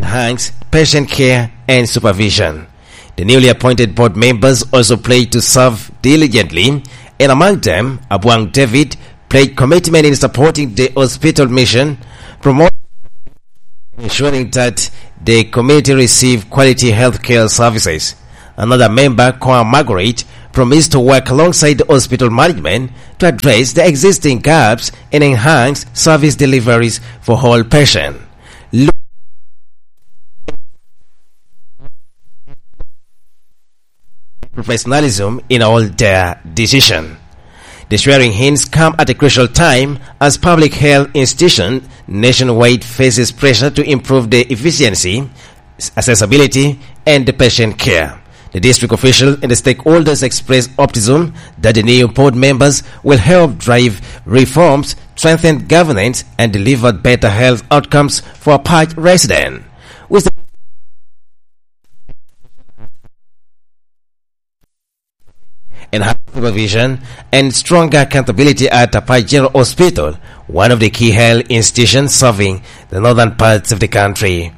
enhance patient care and supervision. The newly appointed board members also pledged to serve diligently, and among them, Abuang David pledged commitment in supporting the hospital mission, promoting ensuring that the community receive quality healthcare services. Another member, Kwa Margaret, promised to work alongside the hospital management to address the existing gaps and enhance service deliveries for all patients. Professionalism in all their decisions. The swearing-ins come at a crucial time as public health institutions nationwide faces pressure to improve the efficiency, accessibility, and the patient care. The district officials and the stakeholders express optimism that the new board members will help drive reforms, strengthen governance, and deliver better health outcomes for Apache residents. With the enhanced supervision and stronger accountability at Apache General Hospital, one of the key health institutions serving the northern parts of the country.